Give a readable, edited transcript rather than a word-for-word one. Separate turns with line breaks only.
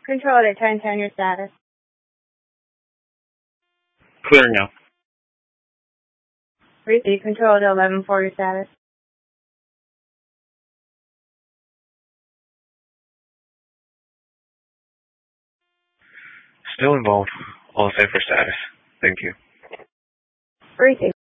Control to 1010, your status.
Clear now.
Receive control to 11-4, your status.
Still involved. All set for status. Thank you.
Receive.